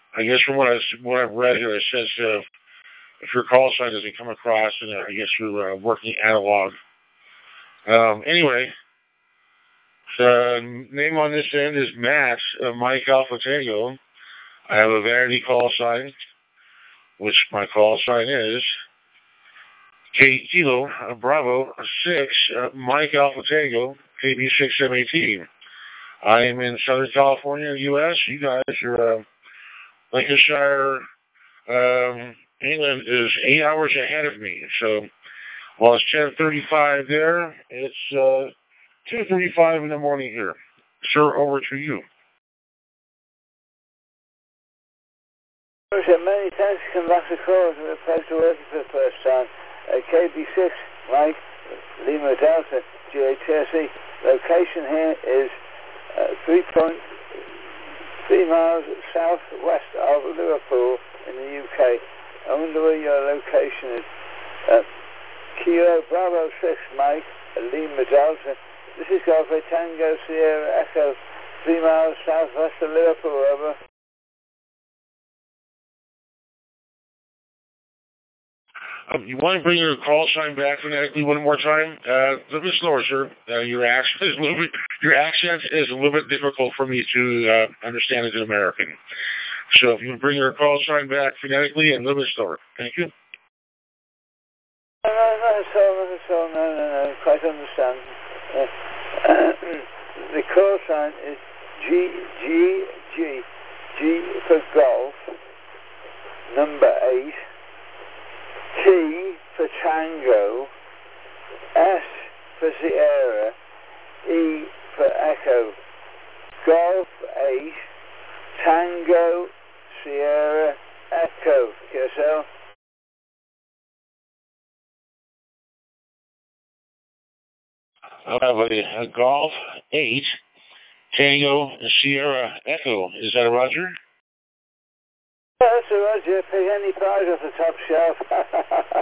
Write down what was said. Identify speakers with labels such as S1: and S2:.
S1: I guess from what I've read here, it says if your call sign doesn't come across, and I guess you're working analog. Anyway, the name on this end is Max, Mike Alpha Tango. I have a vanity call sign, which my call sign is K Kilo Bravo 6 Mike Alpha Tango KB 6718. I am in Southern California, U.S. You guys are Lincolnshire, England is 8 hours ahead of me. So while it's 10:35 there, it's 2:35 in the morning here. Sir, over to you.
S2: Many thanks for coming back to call. It's a pleasure working for the first time. KB6, Mike, Lima Delta, GHSE. Location here is 3.3 miles southwest of Liverpool in the UK. I wonder where your location is. Kilo Bravo 6, Mike, Lima Delta. This is Golf Tango Sierra Echo, 3 miles southwest of Liverpool, over.
S1: You want to bring your call sign back phonetically one more time? A little bit slower, sir. Your accent is a little bit difficult for me to understand as an American. So if you bring your call sign back phonetically and a little bit slower. Thank you.
S2: No, quite understand. The call sign is G for golf, number 8, T for Tango, S for Sierra, E for Echo, Golf 8, Tango, Sierra, Echo. Yourself?
S1: I have a Golf 8, Tango, Sierra, Echo. Is that a Roger?
S2: Yeah, that's a Roger. Pick any prize off the top shelf.